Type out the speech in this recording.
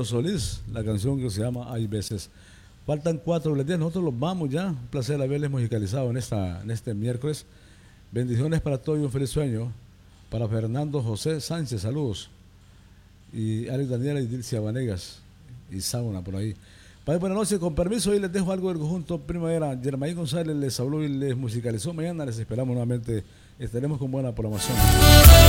Solís, la canción que se llama Hay veces. Faltan 4 los días, nosotros los vamos ya. Un placer haberles musicalizado en este miércoles. Bendiciones para todos y un feliz sueño. Para Fernando José Sánchez, saludos. Y Alex Daniela y Dilcia Vanegas. Y Sauna por ahí. Padre, buenas noches, con permiso, hoy les dejo algo del conjunto Primavera. Germain González les habló y les musicalizó. Mañana les esperamos nuevamente. Estaremos con buena programación.